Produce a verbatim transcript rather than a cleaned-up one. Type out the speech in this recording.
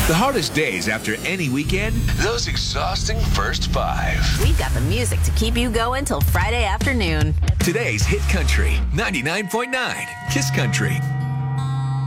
The hardest days after any weekend, those exhausting first five. We've got the music to keep you going till Friday afternoon. Today's Hit Country, ninety-nine point nine, Kiss Country.